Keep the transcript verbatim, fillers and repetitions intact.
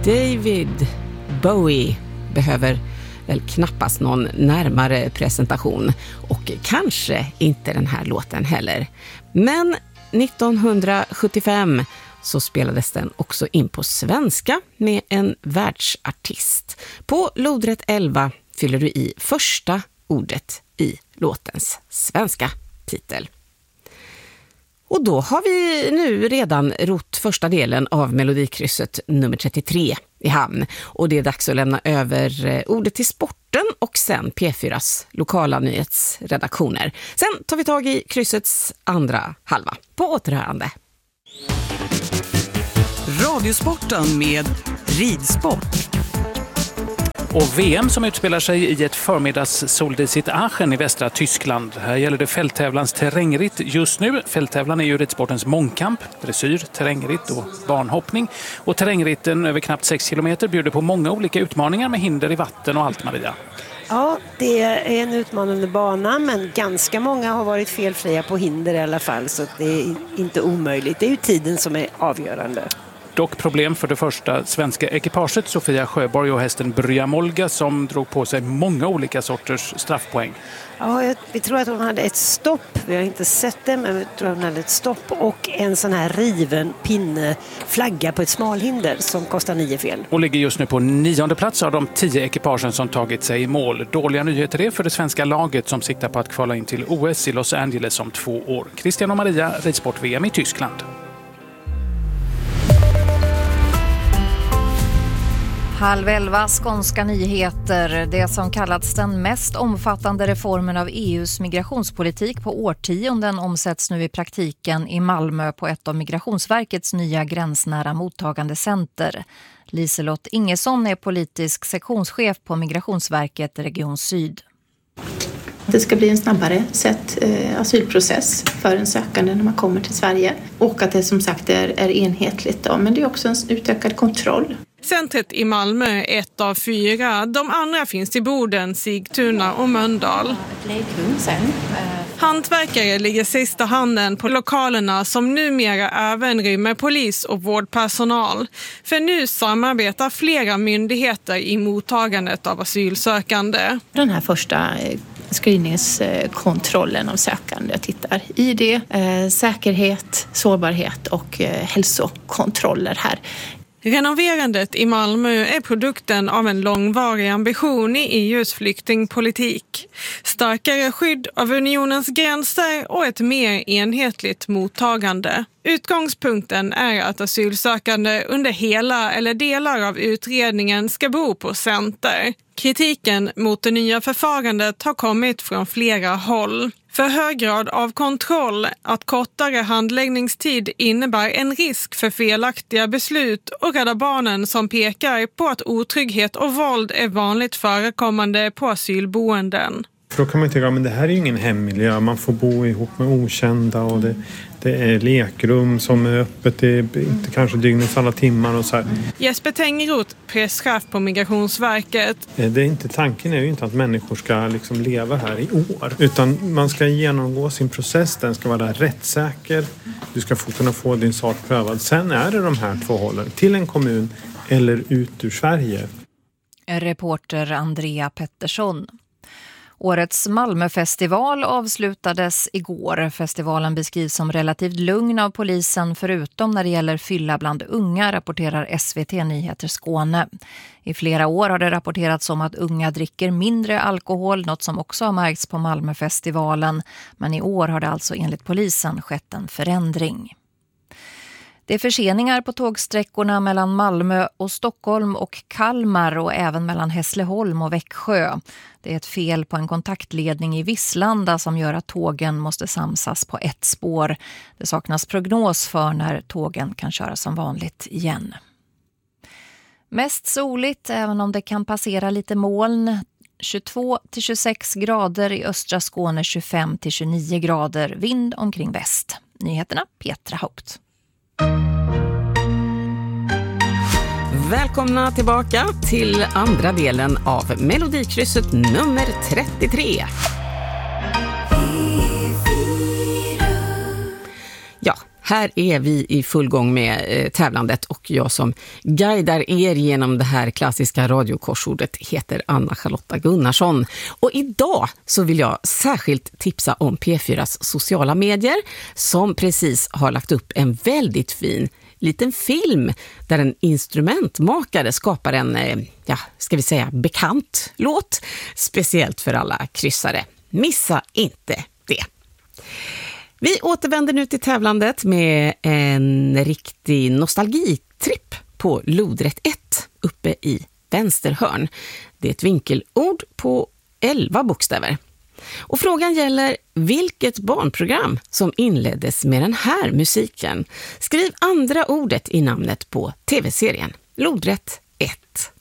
David Bowie behöver väl knappast någon närmare presentation, och kanske inte den här låten heller. Men nittonhundrasjuttiofem så spelades den också in på svenska med en världsartist. På lodrätt elva fyller du i första ordet i låtens svenska titel. Och då har vi nu redan rott första delen av Melodikrysset nummer trettiotre i hamn. Och det är dags att lämna över ordet till sporten och sen P fyras lokala nyhetsredaktioner. Sen tar vi tag i kryssets andra halva. På återhörande. Radiosporten med ridsport. Och V M som utspelar sig i ett förmiddags soldisigt Aachen i västra Tyskland. Här gäller det fälttävlans terrängritt just nu. Fälttävlan är ju ridsportens mångkamp, dressyr, terrängritt och banhoppning. Och terrängritten över knappt sex kilometer bjuder på många olika utmaningar med hinder i vatten och allt, Maria. Ja, det är en utmanande bana, men ganska många har varit felfria på hinder i alla fall, så det är inte omöjligt. Det är ju tiden som är avgörande. Dock problem för det första svenska ekipaget, Sofia Sjöborg och hästen Bryamolga, som drog på sig många olika sorters straffpoäng. Ja, vi tror att hon hade ett stopp. Vi har inte sett det, men vi tror att hon hade ett stopp och en sån här riven pinne flagga på ett smalhinder som kostar nio fel. Och ligger just nu på nionde plats av de tio ekipagen som tagit sig i mål. Dåliga nyheter är för det svenska laget som siktar på att kvala in till O S i Los Angeles om två år. Christian och Maria, ridsport-V M i Tyskland. Halv elva, skånska nyheter. Det som kallats den mest omfattande reformen av E U:s migrationspolitik på årtionden omsätts nu i praktiken i Malmö på ett av Migrationsverkets nya gränsnära mottagandecenter. Liselott Ingesson är politisk sektionschef på Migrationsverket Region Syd. Det ska bli en snabbare sätt eh, asylprocess för en sökande när man kommer till Sverige. Och att det som sagt är, är enhetligt då. Men det är också en utökad kontroll. Centret i Malmö är ett av fyra. De andra finns i Boden, Sigtuna och Mölndal. Hantverkare ligger sista handen på lokalerna som numera även rymmer polis och vårdpersonal. För nu samarbetar flera myndigheter i mottagandet av asylsökande. Den här första screeningkontrollen av sökande tittar I D, eh, säkerhet, sårbarhet och eh, hälsokontroller här. Renoverandet i Malmö är produkten av en långvarig ambition i E U:s flyktingpolitik. Starkare skydd av unionens gränser och ett mer enhetligt mottagande. Utgångspunkten är att asylsökande under hela eller delar av utredningen ska bo på center. Kritiken mot det nya förfarandet har kommit från flera håll. För hög grad av kontroll, att kortare handläggningstid innebär en risk för felaktiga beslut och Rädda Barnen som pekar på att otrygghet och våld är vanligt förekommande på asylboenden. För då kan man tänka, men det här är ju ingen hemmiljö, man får bo ihop med okända och det, det är lekrum som är öppet, det är inte kanske dygnets alla timmar och så här. Jesper Tengroth, presschef på Migrationsverket. Det är inte, tanken är ju inte att människor ska liksom leva här i år, utan man ska genomgå sin process, den ska vara rättssäker, du ska få kunna få din sak prövad. Sen är det de här två hållen, till en kommun eller ut ur Sverige. Reporter Andrea Pettersson. Årets Malmöfestival avslutades igår. Festivalen beskrivs som relativt lugn av polisen förutom när det gäller fylla bland unga, rapporterar S V T Nyheter Skåne. I flera år har det rapporterats om att unga dricker mindre alkohol, något som också har märkts på Malmöfestivalen. Men i år har det alltså enligt polisen skett en förändring. Det är förseningar på tågsträckorna mellan Malmö och Stockholm och Kalmar och även mellan Hässleholm och Växjö. Det är ett fel på en kontaktledning i Visslanda som gör att tågen måste samsas på ett spår. Det saknas prognos för när tågen kan köra som vanligt igen. Mest soligt även om det kan passera lite moln. tjugotvå till tjugosex grader i östra Skåne, tjugofem till tjugonio grader. Vind omkring väst. Nyheterna Petra Haupt. Välkomna tillbaka till andra delen av Melodikrysset nummer trettiotre. Ja, här är vi i full gång med eh, tävlandet och jag som guidar er genom det här klassiska radiokorsordet heter Anna-Charlotta Gunnarsson. Och idag så vill jag särskilt tipsa om P fyras sociala medier som precis har lagt upp en väldigt fin liten film där en instrumentmakare skapar en, eh, ja, ska vi säga bekant låt, speciellt för alla kryssare. Missa inte det. Vi återvänder nu till tävlandet med en riktig nostalgitripp på lodrätt ett uppe i vänsterhörn. Det är ett vinkelord på elva bokstäver. Och frågan gäller vilket barnprogram som inleddes med den här musiken. Skriv andra ordet i namnet på tv-serien. Lodrätt ett.